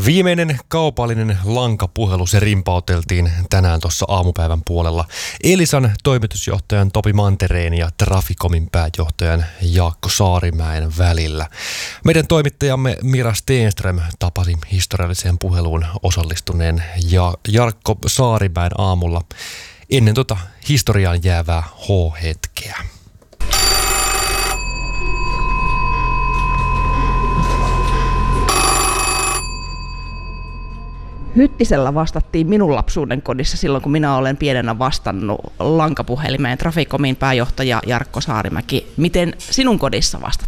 Viimeinen kaupallinen lankapuhelu, se rimpauteltiin tänään tuossa aamupäivän puolella Elisan toimitusjohtajan Topi Mantereen ja Traficomin pääjohtajan Jaakko Saarimäen välillä. Meidän toimittajamme Mira Stenström tapasi historialliseen puheluun osallistuneen Jarkko Saarimäen aamulla ennen historiaan jäävää H-hetkeä. Hyttisellä vastattiin minun lapsuuden kodissa silloin, kun minä olen pienenä vastannut lankapuhelimeen Traficomin pääjohtaja Jarkko Saarimäki. Miten sinun kodissa vastattiin?